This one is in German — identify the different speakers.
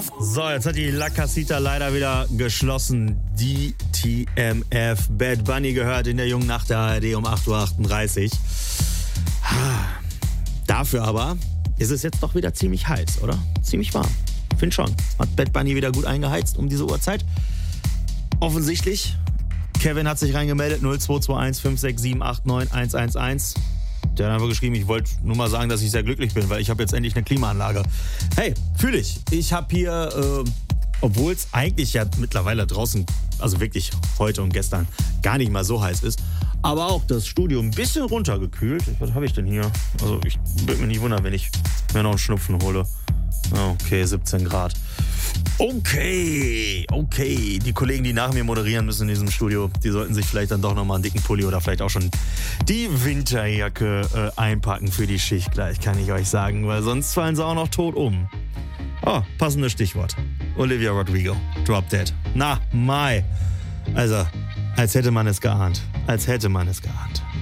Speaker 1: So, jetzt hat die La Casita leider wieder geschlossen. Die TMF. Bad Bunny gehört in der jungen Nacht der ARD um 8.38 Uhr. Dafür aber ist es jetzt doch wieder ziemlich heiß, oder? Ziemlich warm. Find schon. Hat Bad Bunny wieder gut eingeheizt um diese Uhrzeit? Offensichtlich. Kevin hat sich reingemeldet. 0221 567 89 111. Der hat einfach geschrieben, ich wollte nur mal sagen, dass ich sehr glücklich bin, weil ich habe jetzt endlich eine Klimaanlage. Hey, fühle ich. Ich habe hier, obwohl es eigentlich ja mittlerweile draußen, also wirklich heute und gestern, gar nicht mal so heiß ist, aber auch das Studio ein bisschen runtergekühlt. Was habe ich denn hier? Also ich würde mich nicht wundern, wenn ich mir noch einen Schnupfen hole. Okay, 17 Grad. Okay. Die Kollegen, die nach mir moderieren müssen in diesem Studio, die sollten sich vielleicht dann doch nochmal einen dicken Pulli oder vielleicht auch schon die Winterjacke einpacken für die Schicht gleich, kann ich euch sagen, weil sonst fallen sie auch noch tot um. Oh, passendes Stichwort. Olivia Rodrigo, Drop Dead. Na, Mai. Also, als hätte man es geahnt.